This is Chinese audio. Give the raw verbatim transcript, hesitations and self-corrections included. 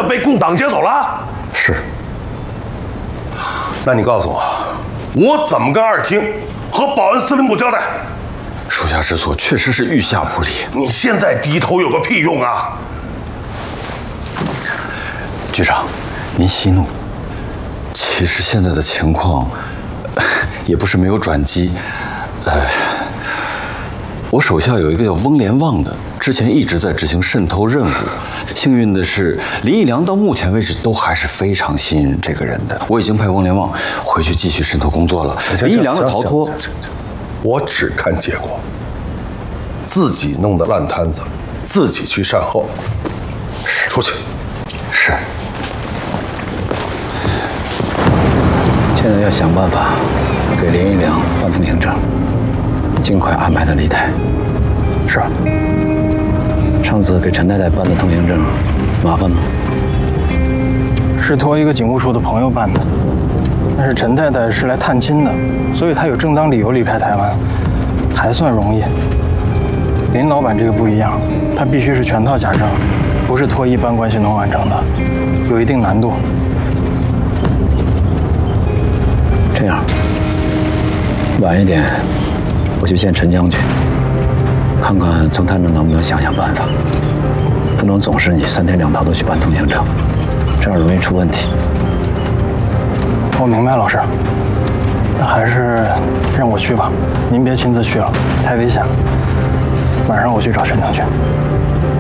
的被共党接走了？ 是。 那你告诉我，我怎么跟二厅和保安司令部交代？ 属下知错，确实是御下不礼。 你现在低头有个屁用啊！ 局长，您息怒。其实现在的情况，也不是没有转机。呃，我手下有一个叫翁连旺的，之前一直在执行渗透任务。幸运的是，林义良到目前为止都还是非常信任这个人的。我已经派翁连旺回去继续渗透工作了。林义良的逃脱， 我只看结果。自己弄的烂摊子，自己去善后。 是， 出去。 是。 现在要想办法给林义良办通行证，尽快安排他离台。 是。 上次给陈太太办的通行证，麻烦吗？ 是托一个警务处的朋友办的，但是陈太太是来探亲的，所以她有正当理由离开台湾，还算容易。林老板这个不一样，他必须是全套假证，不是托一般关系能完成的，有一定难度。 这样，晚一点我去见陈将军，看看从他那能不能想想办法。不能总是你三天两头的去办通行证，这样容易出问题。 我明白，老师。那还是让我去吧，您别亲自去了，太危险了。晚上我去找陈将军。